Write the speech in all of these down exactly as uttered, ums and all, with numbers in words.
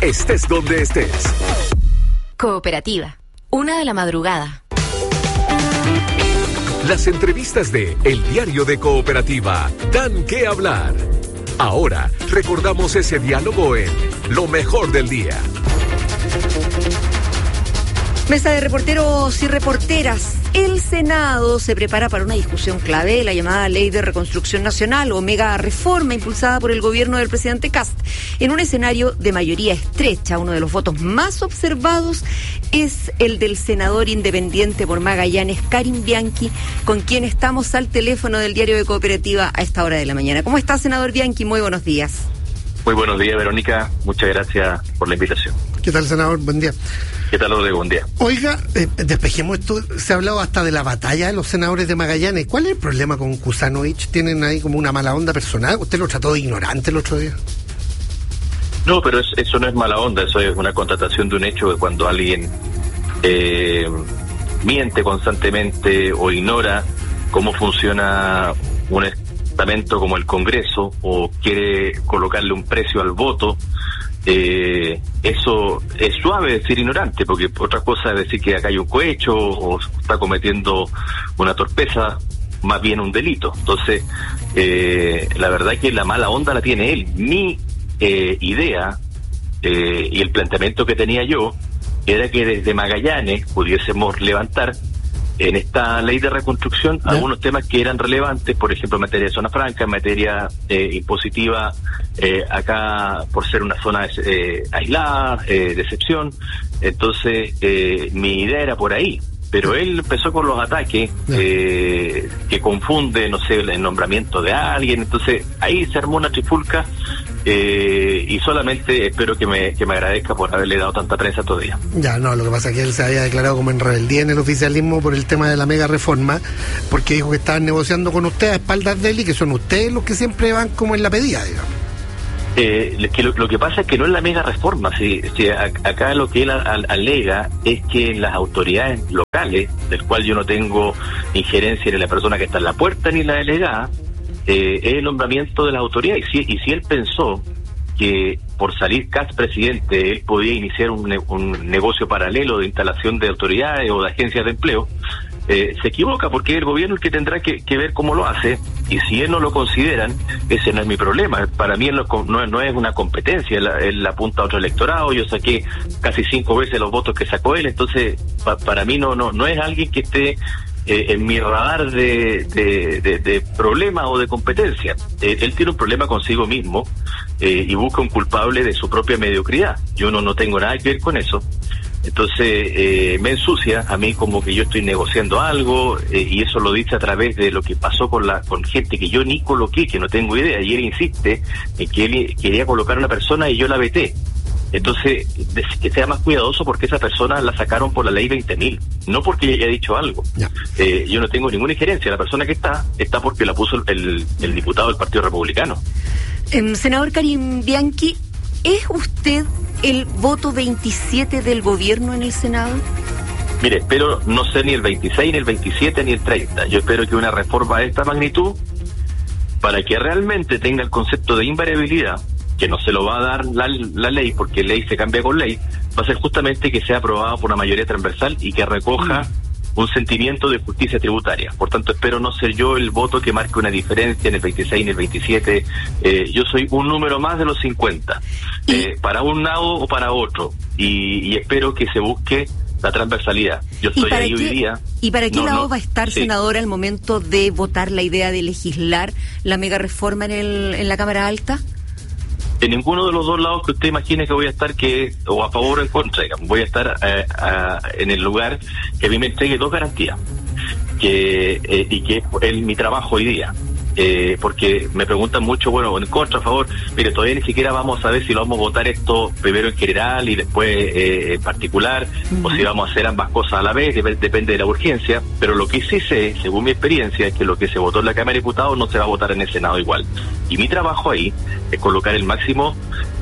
estés donde estés. Cooperativa, una de la madrugada. Las entrevistas de El Diario de Cooperativa dan que hablar. Ahora recordamos ese diálogo en Lo Mejor del Día. Mesa de reporteros y reporteras. El Senado se prepara para una discusión clave, la llamada Ley de Reconstrucción Nacional o mega reforma impulsada por el gobierno del presidente Kast. En un escenario de mayoría estrecha, uno de los votos más observados es el del senador independiente por Magallanes, Karim Bianchi, con quien estamos al teléfono del Diario de Cooperativa a esta hora de la mañana. ¿Cómo está, senador Bianchi? Muy buenos días. Muy buenos días, Verónica. Muchas gracias por la invitación. ¿Qué tal, senador? Buen día. ¿Qué tal, Rodrigo? Buen día. Oiga, eh, despejemos esto. Se ha hablado hasta de la batalla de los senadores de Magallanes. ¿Cuál es el problema con Kuzanovich? ¿Tienen ahí como una mala onda personal? ¿Usted lo trató de ignorante el otro día? No, pero es, eso no es mala onda. Eso es una constatación de un hecho que cuando alguien eh, miente constantemente o ignora cómo funciona un estamento como el Congreso o quiere colocarle un precio al voto, Eh, eso es suave decir ignorante, porque otra cosa es decir que acá hay un cohecho o está cometiendo una torpeza, más bien un delito. Entonces, eh, la verdad es que la mala onda la tiene él. Mi eh, idea eh, y el planteamiento que tenía yo era que desde Magallanes pudiésemos levantar en esta ley de reconstrucción ¿Ya? algunos temas que eran relevantes, por ejemplo, en materia de zona franca, en materia eh, impositiva, eh, acá por ser una zona eh, aislada, eh, de excepción. Entonces, eh, mi idea era por ahí, pero él empezó con los ataques eh, que confunde, no sé, el nombramiento de alguien. Entonces, ahí se armó una trifulca. Eh, y solamente espero que me que me agradezca por haberle dado tanta prensa todavía. Ya, no, lo que pasa es que él se había declarado como en rebeldía en el oficialismo por el tema de la mega reforma, porque dijo que estaban negociando con usted a espaldas de él y que son ustedes los que siempre van como en la pedida, digamos. Eh, que lo, lo que pasa es que no es la mega reforma, si, si a, acá lo que él a, a, alega es que las autoridades locales, del cual yo no tengo injerencia ni la persona que está en la puerta ni la delegada, Eh, es el nombramiento de las autoridades. Y si, y si él pensó que por salir Kast presidente él podía iniciar un, ne- un negocio paralelo de instalación de autoridades o de agencias de empleo, eh, se equivoca, porque es el gobierno el que tendrá que, que ver cómo lo hace. Y si él no lo consideran, ese no es mi problema. Para mí no, no, no es una competencia. Él, él apunta a otro electorado. Yo saqué casi cinco veces los votos que sacó él. Entonces pa, para mí no, no, no es alguien que esté Eh, en mi radar de, de, de, de problema o de competencia. Eh, él tiene un problema consigo mismo eh, y busca un culpable de su propia mediocridad. Yo no, no tengo nada que ver con eso. Entonces eh, me ensucia a mí como que yo estoy negociando algo eh, y eso lo dice a través de lo que pasó con la con gente que yo ni coloqué, que no tengo idea, y él insiste en que él quería colocar a una persona y yo la veté. Entonces, que sea más cuidadoso, porque esa persona la sacaron por la ley veinte mil, no porque ella haya dicho algo. Eh, yo no tengo ninguna injerencia. La persona que está, está porque la puso el, el diputado del Partido Republicano. Eh, senador Karim Bianchi, ¿es usted el voto veintisiete del gobierno en el Senado? Mire, espero no ser ni el veintiséis, ni el veintisiete, ni el treinta. Yo espero que una reforma de esta magnitud, para que realmente tenga el concepto de invariabilidad, que no se lo va a dar la, la ley, porque ley se cambia con ley, va a ser justamente que sea aprobado por una mayoría transversal y que recoja un sentimiento de justicia tributaria. Por tanto, espero no ser yo el voto que marque una diferencia en el veintiséis, en el veintisiete. Eh, yo soy un número más de los cincuenta, eh, para un lado o para otro, y, y espero que se busque la transversalidad. Yo estoy ahí hoy día. ¿Y para qué no, lado no, va a estar, sí. senador, al momento de votar la idea de legislar la mega reforma en, el, en la Cámara Alta? En ninguno de los dos lados que usted imagine que voy a estar, que o a favor o en contra, digamos. Voy a estar eh, a, en el lugar que a mí me entregue dos garantías, que eh, y que es mi trabajo hoy día. Eh, porque me preguntan mucho, bueno, en contra, a favor. Mire, todavía ni siquiera vamos a ver si lo vamos a votar esto primero en general y después eh, en particular, uh-huh. o si vamos a hacer ambas cosas a la vez, dep- depende de la urgencia. Pero lo que sí sé, según mi experiencia, es que lo que se votó en la Cámara de Diputados no se va a votar en el Senado igual. Y mi trabajo ahí es colocar el máximo,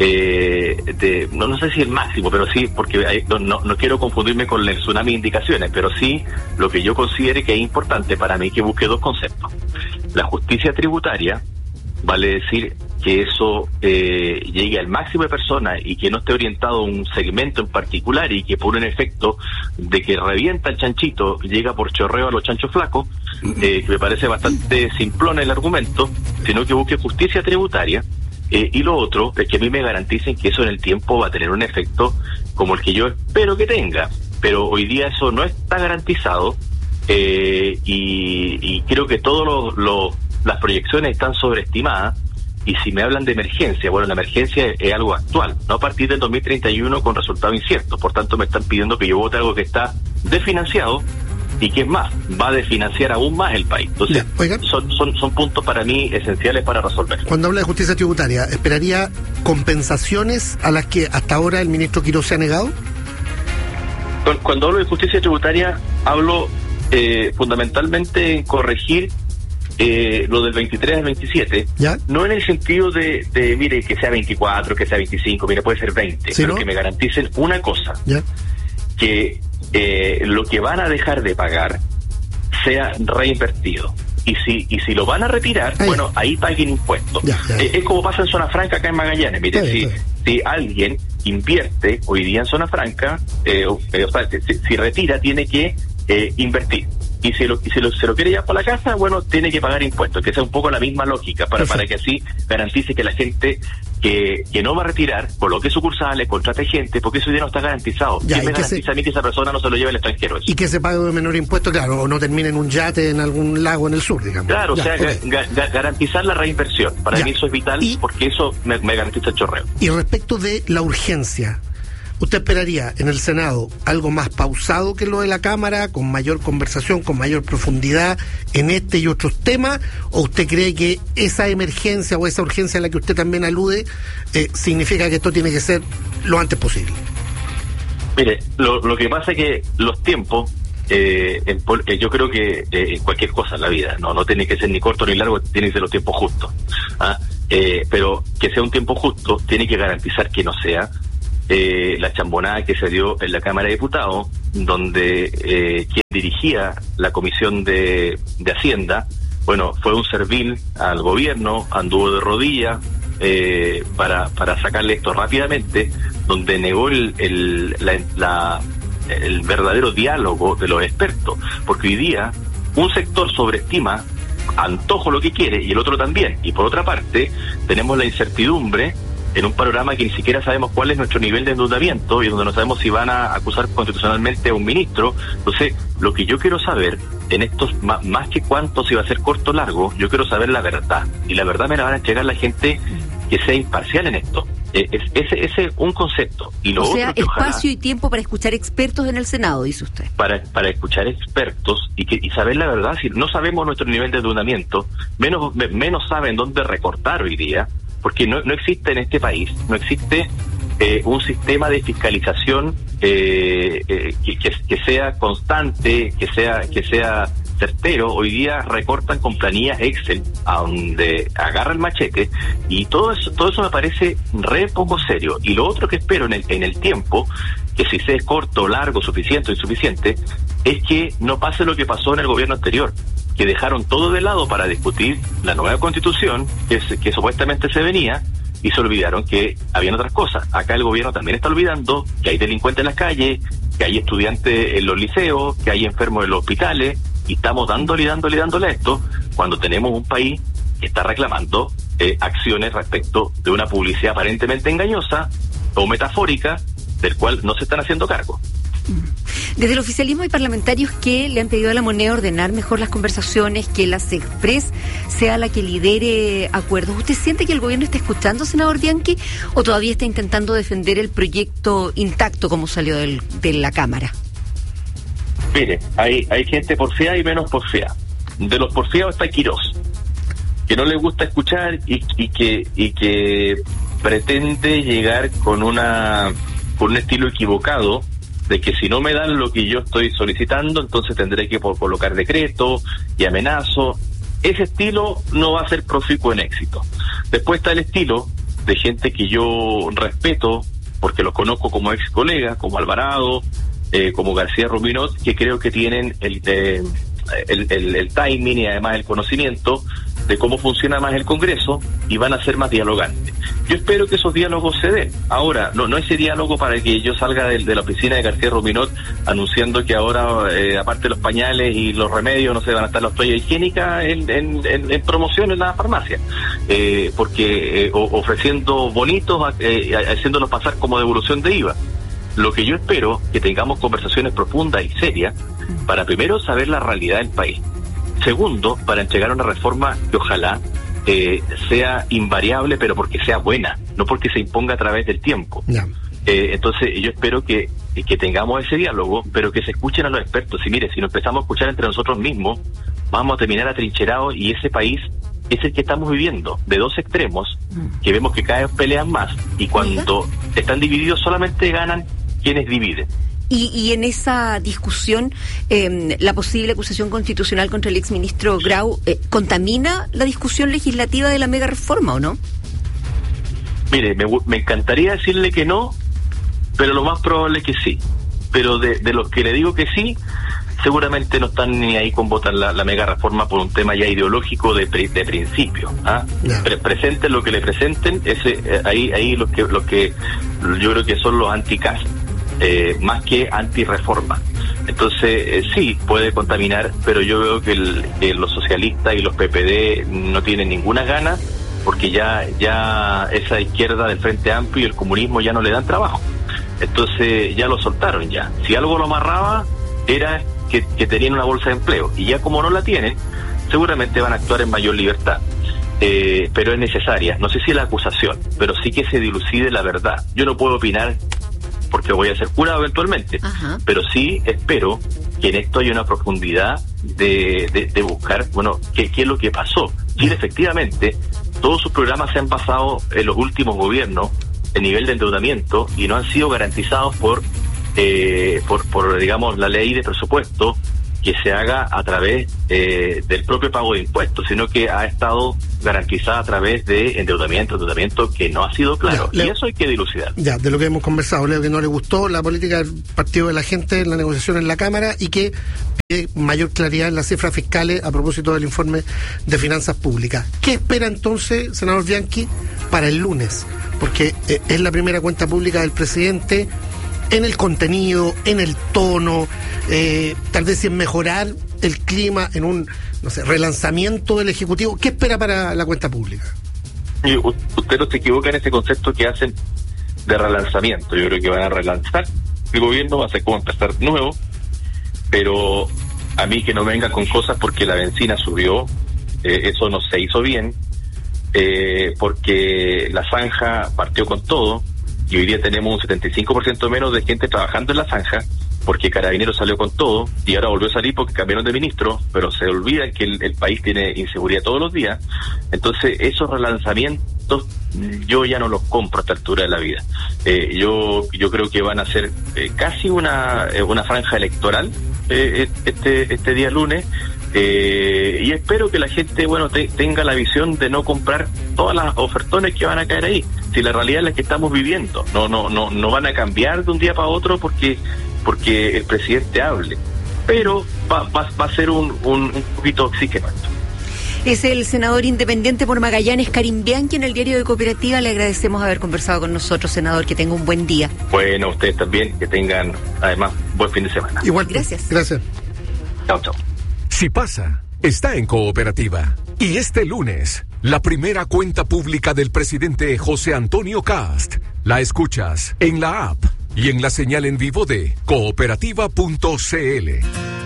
eh, de no, no sé si el máximo, pero sí, porque hay, no, no, no quiero confundirme con el tsunami de indicaciones, pero sí lo que yo considere que es importante para mí, que busque dos conceptos. La justicia tributaria, vale decir, que eso eh, llegue al máximo de personas y que no esté orientado a un segmento en particular y que por un efecto de que revienta el chanchito llega por chorreo a los chanchos flacos, eh, que me parece bastante simplón el argumento, sino que busque justicia tributaria. Eh, y lo otro es que a mí me garanticen que eso en el tiempo va a tener un efecto como el que yo espero que tenga, pero hoy día eso no está garantizado. Eh, y, y creo que todas lo, las proyecciones están sobreestimadas. Y si me hablan de emergencia, bueno, la emergencia es algo actual, no a partir del dos mil treinta y uno con resultados inciertos. Por tanto, me están pidiendo que yo vote algo que está desfinanciado y que es más, va a desfinanciar aún más el país. Entonces, ya, son, son, son puntos para mí esenciales para resolver. Cuando habla de justicia tributaria, ¿esperaría compensaciones a las que hasta ahora el ministro Quirós se ha negado? Cuando hablo de justicia tributaria, hablo eh, fundamentalmente en corregir Eh, lo del veintitrés al veintisiete, ¿ya? No en el sentido de, de, mire, que sea veinticuatro, que sea veinticinco, mire, puede ser veinte, ¿sí, pero no? Que me garanticen una cosa, ¿ya? Que eh, lo que van a dejar de pagar sea reinvertido. Y si y si lo van a retirar, ahí. bueno, ahí paguen impuestos. Ya, ya. Eh, es como pasa en Zona Franca acá en Magallanes, mire, sí, si, sí. si alguien invierte hoy día en Zona Franca, eh, eh, o sea, si, si retira, tiene que eh, invertir. Y si, lo, y si lo, se lo quiere llevar para la casa, bueno, tiene que pagar impuestos, que sea un poco la misma lógica, para, para que así garantice que la gente que, que no va a retirar, coloque sucursales, contrate gente, porque eso ya no está garantizado. Ya, ¿quién me garantiza se... a mí que esa persona no se lo lleve al extranjero? Eso? Y que se pague de menor impuesto, claro, o no termine en un yate en algún lago en el sur, digamos. Claro, ya, o sea, okay. ga, ga, garantizar la reinversión. Para ya. mí eso es vital, y, porque eso me, me garantiza el chorreo. Y respecto de la urgencia, ¿usted esperaría en el Senado algo más pausado que lo de la Cámara, con mayor conversación, con mayor profundidad en este y otros temas? ¿O usted cree que esa emergencia o esa urgencia a la que usted también alude eh, significa que esto tiene que ser lo antes posible? Mire, lo, lo que pasa es que los tiempos, eh, en, eh, yo creo que eh, en cualquier cosa en la vida, no no tiene que ser ni corto ni largo, tiene que ser los tiempos justos. ¿ah? Eh, pero que sea un tiempo justo, tiene que garantizar que no sea Eh, la chambonada que se dio en la Cámara de Diputados, donde eh, quien dirigía la Comisión de, de Hacienda, bueno, fue un servil al gobierno, anduvo de rodillas eh, para, para sacarle esto rápidamente, donde negó el, el, la, la, el verdadero diálogo de los expertos, porque hoy día un sector sobreestima, antojo lo que quiere, y el otro también, y por otra parte tenemos la incertidumbre en un panorama que ni siquiera sabemos cuál es nuestro nivel de endeudamiento y donde no sabemos si van a acusar constitucionalmente a un ministro. Entonces, lo que yo quiero saber en estos, más, más que cuánto, si va a ser corto o largo, yo quiero saber la verdad. Y la verdad me la van a entregar la gente que sea imparcial en esto. Eh, es, ese es un concepto. Y lo o sea, otro que espacio ojalá, y tiempo para escuchar expertos en el Senado, dice usted. Para para escuchar expertos y que y saber la verdad. Si no sabemos nuestro nivel de endeudamiento, menos, menos saben dónde recortar hoy día, porque no, no existe en este país, no existe eh, un sistema de fiscalización eh, eh, que, que, que sea constante, que sea que sea certero. Hoy día recortan con planillas Excel, a donde agarra el machete, y todo eso, todo eso me parece re poco serio. Y lo otro que espero en el, en el tiempo, que si sea corto, largo, suficiente o insuficiente, es que no pase lo que pasó en el gobierno anterior, que dejaron todo de lado para discutir la nueva constitución que, que supuestamente se venía, y se olvidaron que habían otras cosas. Acá el gobierno también está olvidando que hay delincuentes en las calles, que hay estudiantes en los liceos, que hay enfermos en los hospitales, y estamos dándole y dándole y dándole a esto cuando tenemos un país que está reclamando eh, acciones respecto de una publicidad aparentemente engañosa o metafórica, del cual no se están haciendo cargo. Desde el oficialismo hay parlamentarios que le han pedido a la moneda ordenar mejor las conversaciones, que la CESPRES sea la que lidere acuerdos. ¿Usted siente que el gobierno está escuchando, senador Bianchi, o todavía está intentando defender el proyecto intacto como salió del, de la Cámara? Mire, hay, hay gente porfiada y menos porfiada. De los porfiados está Quirós, que no le gusta escuchar y, y que y que pretende llegar con una con un estilo equivocado, de que si no me dan lo que yo estoy solicitando, entonces tendré que colocar decreto y amenazo. Ese estilo no va a ser proficuo en éxito. Después está el estilo de gente que yo respeto, porque los conozco como ex colegas, como Alvarado, eh, como García Ruminot, que creo que tienen el, eh, el, el, el timing y además el conocimiento de cómo funciona más el Congreso y van a ser más dialogantes. Yo espero que esos diálogos se den. Ahora, no no ese diálogo para que yo salga de, de la oficina de García Ruminot anunciando que ahora, eh, aparte de los pañales y los remedios, no se van a estar las toallas higiénicas en, en, en, en promoción en la farmacia. Eh, porque eh, o, ofreciendo bonitos, eh, haciéndolos pasar como devolución de I V A. Lo que yo espero, que tengamos conversaciones profundas y serias, para primero saber la realidad del país. Segundo, para entregar una reforma que ojalá eh, sea invariable, pero porque sea buena, no porque se imponga a través del tiempo. Yeah. Eh, entonces, yo espero que, que tengamos ese diálogo, pero que se escuchen a los expertos. Y mire, si nos empezamos a escuchar entre nosotros mismos, vamos a terminar atrincherados y ese país es el que estamos viviendo, de dos extremos, que vemos que cada vez pelean más, y cuando están divididos solamente ganan quienes dividen. Y, y en esa discusión, eh, la posible acusación constitucional contra el exministro Grau, eh, ¿contamina la discusión legislativa de la mega reforma o no? Mire, me, me encantaría decirle que no, pero lo más probable es que sí. Pero de, de los que le digo que sí, seguramente no están ni ahí con votar la, la mega reforma por un tema ya ideológico de, de principio. ¿ah? Yeah. Pre presenten lo que le presenten, ese eh, ahí ahí los que los que yo creo que son los anti-Cast. Eh, más que anti-reforma. Entonces, eh, sí, puede contaminar, pero yo veo que, el, que los socialistas y los P P D no tienen ninguna gana, porque ya ya esa izquierda del Frente Amplio y el comunismo ya no le dan trabajo. Entonces, ya lo soltaron ya. Si algo lo amarraba, era que, que tenían una bolsa de empleo, y ya como no la tienen, seguramente van a actuar en mayor libertad. Eh, pero es necesaria, no sé si la acusación, pero sí que se dilucide la verdad. Yo no puedo opinar porque voy a ser jurado eventualmente. Ajá. Pero sí espero que en esto haya una profundidad de, de, de buscar, bueno, qué, qué es lo que pasó. Chile, efectivamente, todos sus programas se han basado en los últimos gobiernos en nivel de endeudamiento y no han sido garantizados por, eh, por, por digamos, la ley de presupuesto que se haga a través eh, del propio pago de impuestos, sino que ha estado garantizada a través de endeudamiento, endeudamiento que no ha sido claro. Ya, Leo, y eso hay que dilucidar. Ya, de lo que hemos conversado, Leo, que no le gustó la política del Partido de la Gente en la negociación en la Cámara y que pide mayor claridad en las cifras fiscales a propósito del informe de finanzas públicas. ¿Qué espera entonces, senador Bianchi, para el lunes? Porque eh, es la primera cuenta pública del presidente. En el contenido, en el tono, eh, tal vez en mejorar el clima, en un, no sé, relanzamiento del Ejecutivo. ¿Qué espera para la cuenta pública? Y usted no se equivoca en ese concepto que hacen de relanzamiento. Yo creo que van a relanzar el gobierno, va a ser como empezar nuevo, pero a mí que no venga con cosas porque la benzina subió, eh, eso no se hizo bien, eh, porque la zanja partió con todo, y hoy día tenemos un setenta y cinco por ciento menos de gente trabajando en la zanja, porque Carabineros salió con todo, y ahora volvió a salir porque cambiaron de ministro, pero se olvidan que el, el país tiene inseguridad todos los días. Entonces, esos relanzamientos yo ya no los compro a esta altura de la vida. Eh, yo yo creo que van a ser eh, casi una, eh, una franja electoral eh, este, este día lunes, Eh, y espero que la gente, bueno, te, tenga la visión de no comprar todas las ofertones que van a caer ahí. Si la realidad es la que estamos viviendo, no no no no van a cambiar de un día para otro porque porque el presidente hable, pero va, va, va a ser un, un, un poquito oxígeno. Es el senador independiente por Magallanes, Karim Bianchi, en el Diario de Cooperativa. Le agradecemos haber conversado con nosotros, senador. Que tenga un buen día. Bueno, ustedes también, que tengan además buen fin de semana. Igual. Gracias. Gracias. Chao, chao. Si pasa, está en Cooperativa. Y este lunes, la primera cuenta pública del presidente José Antonio Cast la escuchas en la app y en la señal en vivo de cooperativa punto c l.